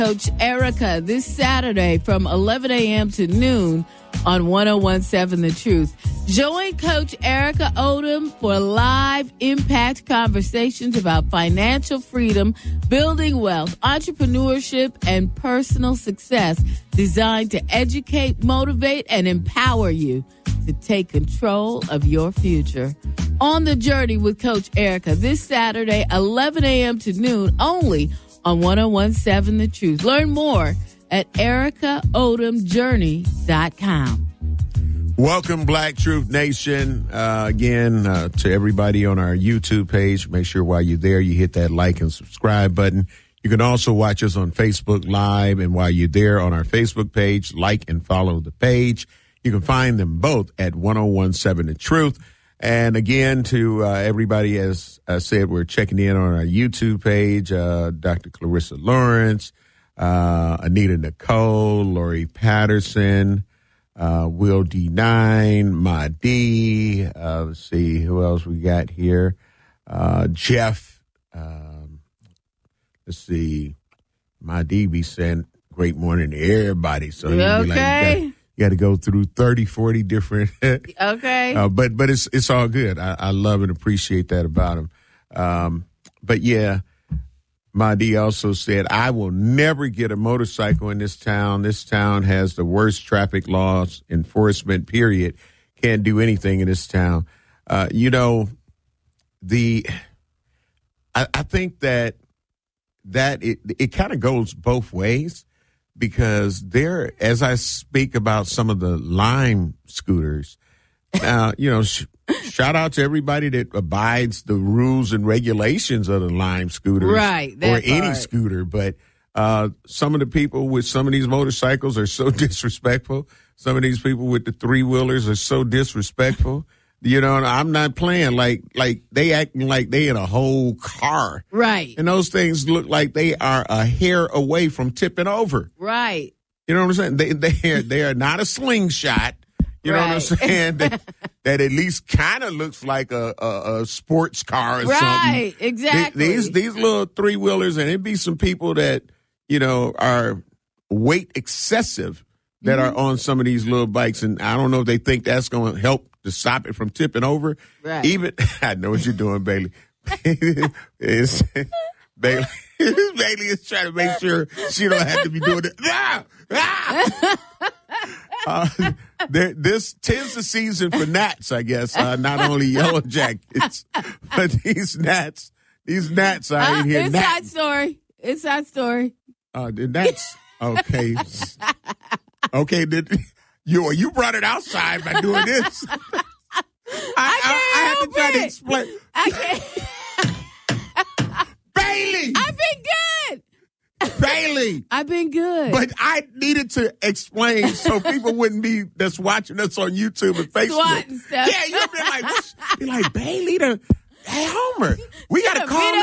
Coach Erica this Saturday from 11 a.m. to noon on 101.7 The Truth. Join Coach Erica Odom for live impact conversations about financial freedom, building wealth, entrepreneurship, and personal success designed to educate, motivate, and empower you to take control of your future. On the Journey with Coach Erica this Saturday, 11 a.m. to noon, only on 101.7 The Truth. Learn more at ericaodomjourney.com. Welcome, Black Truth Nation. Again, to everybody on our YouTube page. Make sure while you're there, you hit that like and subscribe button. You can also watch us on Facebook Live. And while you're there on our Facebook page, like and follow the page. You can find them both at 101.7 The Truth. And again, to everybody, as I said, we're checking in on our YouTube page. Dr. Clarissa Lawrence, Anita Nicole, Lori Patterson, Will D9, Ma D. Let's see who else we got here. Jeff. Let's see. Ma D be saying great morning to everybody. So you be okay? Like, you got to go through 30, 40 different. Okay. But it's all good. I love and appreciate that about him. But yeah, Mahdi also said, I will never get a motorcycle in this town. This town has the worst traffic laws enforcement, period. Can't do anything in this town. I think that it kind of goes both ways. Because there, as I speak about some of the Lime scooters, shout out to everybody that abides the rules and regulations of the Lime scooters, right? Or any scooter. But some of the people with some of these motorcycles are so disrespectful. Some of these people with the 3-wheelers are so disrespectful. And I'm not playing like they acting like they in a whole car. Right. And those things look like they are a hair away from tipping over. Right. You know what I'm saying? They are not a slingshot. You know what I'm saying? that at least kind of looks like a sports car or something. Right, exactly. These little 3-wheelers, and it'd be some people that, are weight excessive that are on some of these little bikes. And I don't know if they think that's going to help to stop it from tipping over. Right. Even, I know what you're doing, Bailey. Bailey is trying to make sure she don't have to be doing it. This 'tis the season for gnats, I guess. Not only yellow jackets, but these gnats are in here. Inside story. The gnats. Okay. Okay. You brought it outside by doing this. I had to try to explain. I can't. Bailey! I've been good. Bailey! I've been good. But I needed to explain so people wouldn't be that's watching us on YouTube and Facebook. Yeah, you'll be like, Bailey, hey, Homer, we got to call